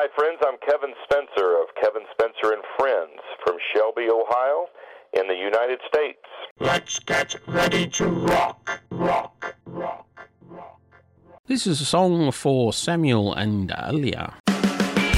Hi, friends. I'm Kevin Spencer of Kevin Spencer and Friends from Shelby, Ohio, in the United States. Let's get ready to rock, rock, rock, rock. This is a song for Samuel and Leah.